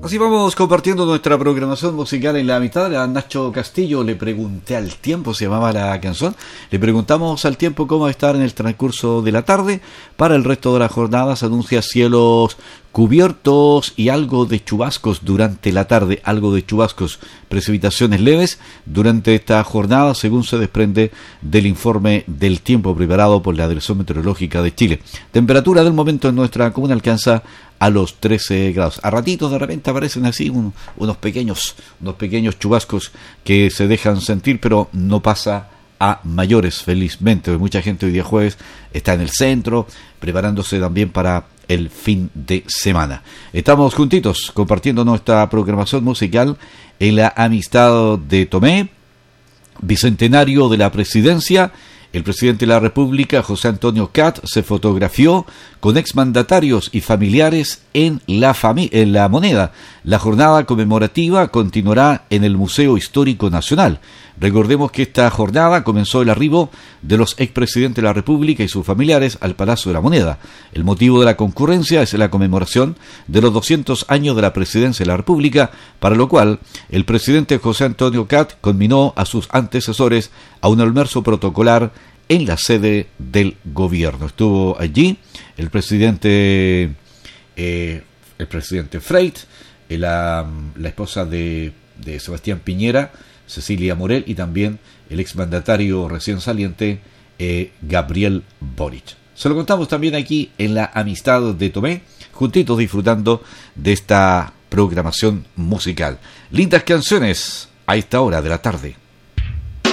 Así vamos compartiendo nuestra programación musical en la mitad. A Nacho Castillo le pregunté al tiempo, se llamaba la canción. Le preguntamos al tiempo cómo va a estar en el transcurso de la tarde. Para el resto de la jornada se anuncia cielos cubiertos y algo de chubascos durante la tarde, algo de chubascos, precipitaciones leves durante esta jornada, según se desprende del informe del tiempo preparado por la Dirección Meteorológica de Chile. Temperatura del momento en nuestra comuna alcanza a los 13 grados. A ratitos de repente aparecen así unos pequeños chubascos que se dejan sentir, pero no pasa a mayores, felizmente. Mucha gente hoy día jueves está en el centro, preparándose también para el fin de semana. Estamos juntitos compartiendo nuestra programación musical en la amistad de Tomé, bicentenario de la presidencia. El presidente de la República, José Antonio Kast, se fotografió con exmandatarios y familiares en la Moneda. La jornada conmemorativa continuará en el Museo Histórico Nacional. Recordemos que esta jornada comenzó el arribo de los expresidentes de la República y sus familiares al Palacio de la Moneda. El motivo de la concurrencia es la conmemoración de los 200 años de la presidencia de la República, para lo cual el presidente José Antonio Kast conminó a sus antecesores a un almuerzo protocolar en la sede del gobierno. Estuvo allí el presidente Freyt, la esposa de Sebastián Piñera, Cecilia Morel, y también el exmandatario recién saliente Gabriel Boric. Se lo contamos también aquí en la amistad de Tomé, juntitos disfrutando de esta programación musical. Lindas canciones a esta hora de la tarde.